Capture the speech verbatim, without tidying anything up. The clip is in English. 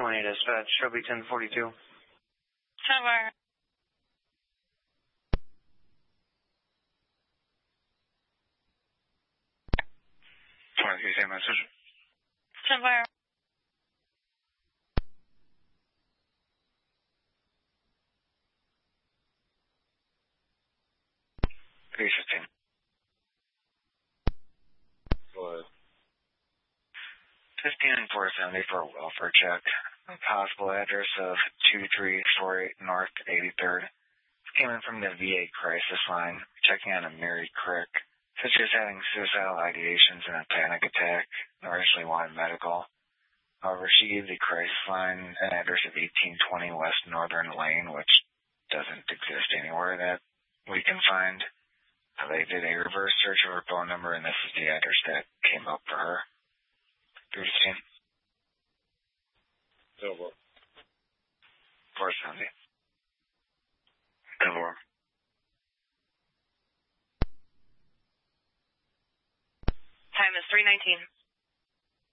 twenty dispatch, Shelby ten forty-two. ten four. twenty-three, same message. ten four. three fifteen. What? fifteen and four seventy for a welfare check. Possible address of two three four eight North eighty-third. Came in from the V A crisis line, checking on a Mary Crick. Said she was having suicidal ideations and a panic attack, and originally wanted medical. However, she gave the crisis line an address of eighteen twenty West Northern Lane, which doesn't exist anywhere that we can find. They did a reverse search of her phone number, and this is the address that came up for her. three fifteen. Silver. four seventy. Silver. Time is three nineteen.